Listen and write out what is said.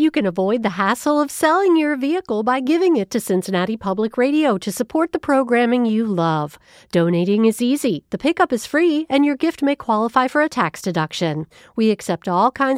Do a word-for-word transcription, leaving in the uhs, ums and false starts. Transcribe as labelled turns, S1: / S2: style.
S1: You can avoid the hassle of selling your vehicle by giving it to Cincinnati Public Radio to support the programming you love. Donating is easy, the pickup is free, and your gift may qualify for a tax deduction. We accept all kinds